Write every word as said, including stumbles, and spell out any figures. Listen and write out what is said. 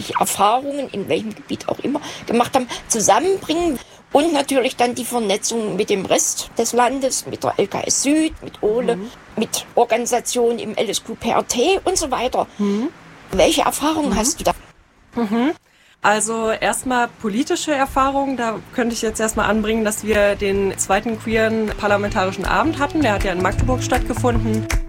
Erfahrungen, in welchem Gebiet auch immer, gemacht haben, zusammenbringen. Und natürlich dann die Vernetzung mit dem Rest des Landes, mit der L K S Süd, mit O L E, mhm. mit Organisationen im L S Q P R T und so weiter. Mhm. Welche Erfahrungen mhm. hast du da? Mhm. Also erstmal politische Erfahrungen, da könnte ich jetzt erstmal anbringen, dass wir den zweiten queeren parlamentarischen Abend hatten. Der hat ja in Magdeburg stattgefunden.